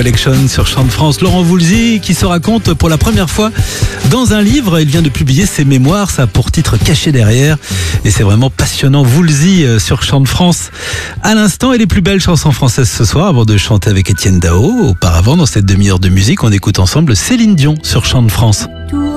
Collection sur Chant de France. Laurent Voulzy qui se raconte pour la première fois dans un livre. Il vient de publier ses mémoires, ça a pour titre Caché derrière. Et c'est vraiment passionnant. Voulzy sur Chant de France. À l'instant, et les plus belles chansons françaises ce soir avant de chanter avec Étienne Dao. Auparavant, dans cette demi-heure de musique, on écoute ensemble Céline Dion sur Chant de France.